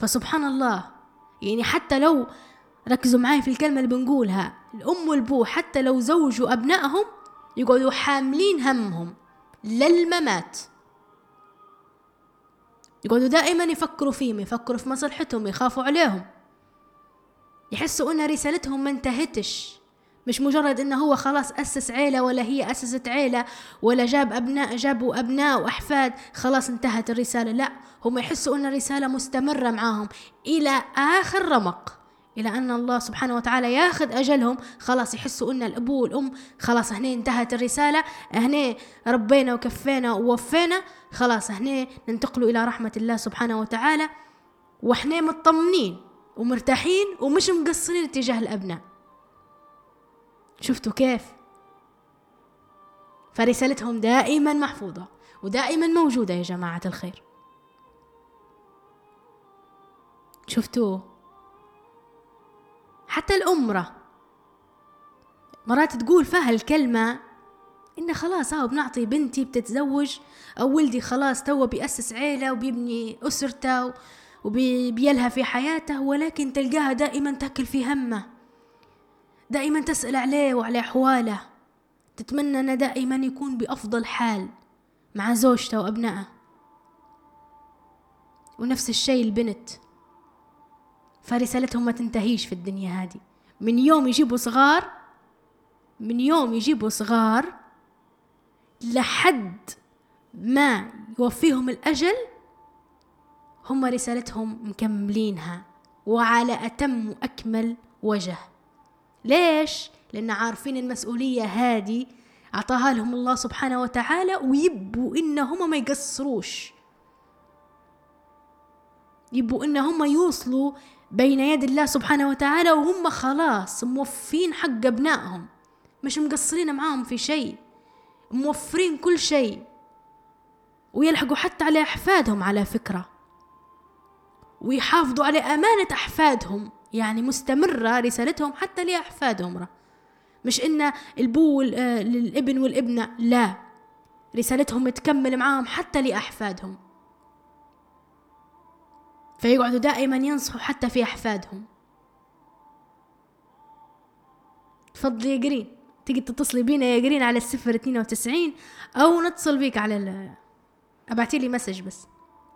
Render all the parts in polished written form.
فسبحان الله، يعني حتى لو ركزوا معي في الكلمة اللي بنقولها، الأم والبو حتى لو زوجوا أبنائهم يقعدوا حاملين همهم للممات، يقعدوا دائما يفكروا فيهم، يفكروا في مصلحتهم، يخافوا عليهم، يحسوا أن رسالتهم ما انتهتش، مش مجرد أنه هو خلاص أسس عيلة ولا هي أسست عيلة ولا جابوا أبناء وأحفاد خلاص انتهت الرسالة. لا، هم يحسوا أن الرسالة مستمرة معاهم إلى آخر رمق، إلى أن الله سبحانه وتعالى ياخذ أجلهم. خلاص يحسوا أن الأبو والأم خلاص هنا انتهت الرسالة، هنا ربينا وكفينا ووفينا، خلاص هنا ننتقلوا إلى رحمة الله سبحانه وتعالى، وإحنا مطمنين ومرتاحين ومش مقصرين اتجاه الأبناء. شفتوا كيف؟ فرسالتهم دائما محفوظة ودائما موجودة يا جماعة الخير. شفتوا؟ حتى الأمرة مرات تقول فيها الكلمة إن خلاص بنعطي بنتي بتتزوج أو ولدي خلاص تو بيأسس عيلة وبيبني أسرته وبيلها في حياته، ولكن تلقاها دائما تأكل في همه، دائما تسأل عليه وعلى أحواله، تتمنى أنه دائما يكون بأفضل حال مع زوجته وأبنائه. ونفس الشيء البنت، فرسالتهم ما تنتهيش في الدنيا هذه، من يوم يجيبوا صغار لحد ما يوفيهم الأجل، هم رسالتهم مكملينها وعلى أتم وأكمل وجه. ليش؟ لأن عارفين المسؤولية هذه أعطاها لهم الله سبحانه وتعالى، ويبوا إنهم ما يقصروش، يبوا إنهم يوصلوا بين يد الله سبحانه وتعالى وهم خلاص موفين حق أبنائهم، مش مقصرين معاهم في شيء، موفرين كل شيء، ويلحقوا حتى على أحفادهم على فكرة، ويحافظوا على أمانة أحفادهم، يعني مستمرة رسالتهم حتى لأحفادهم، مش إن البو للابن والابنة، لا، رسالتهم تكمل معاهم حتى لأحفادهم، فيقعدوا دائما ينصحوا حتى في أحفادهم. تفضلي يا قرين، تيجي تتصلي بينا يا قرين على 092 أو نتصل بيك على أبعتي لي مسج بس.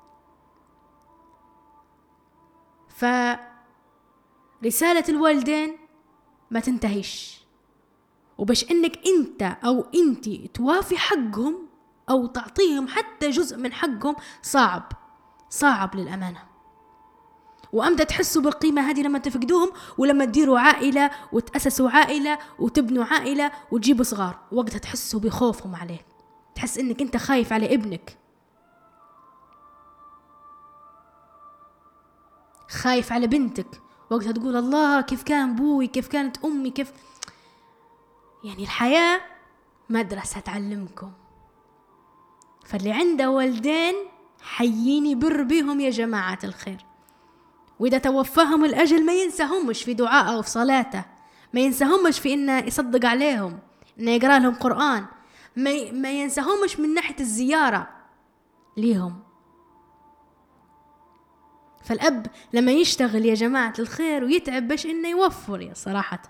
فرسالة الوالدين ما تنتهيش، وبش إنك أنت أو أنتي توافي حقهم أو تعطيهم حتى جزء من حقهم صعب للأمانة. وأمتى تحسوا بالقيمة هذه؟ لما تفقدوهم، ولما تديروا عائلة وتأسسوا عائلة وتبنوا عائلة وتجيبوا صغار، وقتها تحسوا بخوفهم عليك، تحس إنك أنت خايف على ابنك، خايف على بنتك، وقتها تقول الله كيف كان بوي، كيف كانت أمي، كيف. يعني الحياة مدرسة تعلمكم. فاللي عنده والدين حييني بر بهم يا جماعة الخير، وإذا توفاهم الأجل ما ينساهمش في دعاءه وفي صلاته، ما ينساهمش في إنه يصدق عليهم، إنه يقرأ لهم قرآن، ما ينساهمش من ناحية الزيارة ليهم. فالأب لما يشتغل يا جماعة الخير ويتعب باش إنه يوفر، يا صراحة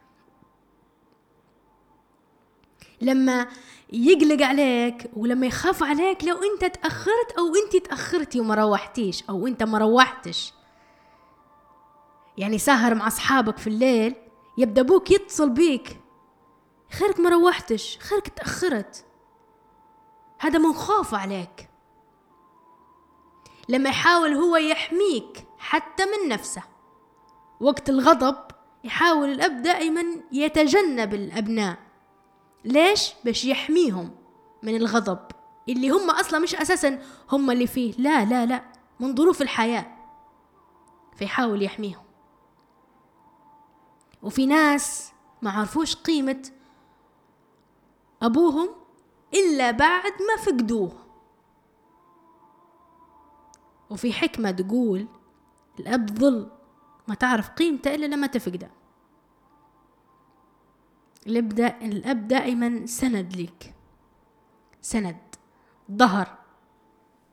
لما يقلق عليك ولما يخاف عليك لو أنت تأخرت أو أنت تأخرتي وما روحتيش أو أنت ما روحتش، يعني سهر مع أصحابك في الليل، يبدأ أبوك يتصل بيك، خيرك ما روحتش، خيرك تأخرت، هذا من خوف عليك. لما يحاول هو يحميك حتى من نفسه وقت الغضب، يحاول الأب دائما يتجنب الأبناء. ليش؟ باش يحميهم من الغضب اللي هم أصلا مش أساسا هم اللي فيه، لا لا لا، من ظروف الحياة، فيحاول يحميهم. وفي ناس ما عرفوش قيمة أبوهم إلا بعد ما فقدوه. وفي حكمة تقول الأب ظل ما تعرف قيمته إلا لما تفقده. الأب دائما سند لك، سند، ظهر،